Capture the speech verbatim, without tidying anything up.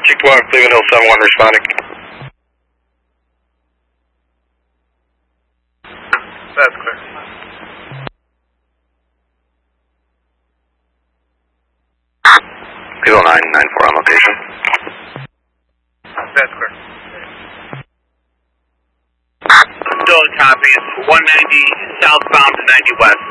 six one, Cleveland Hill seven one responding. That's clear. Kilo nine nine four on location. That's clear. Still a copy. It's one ninety southbound to ninety west.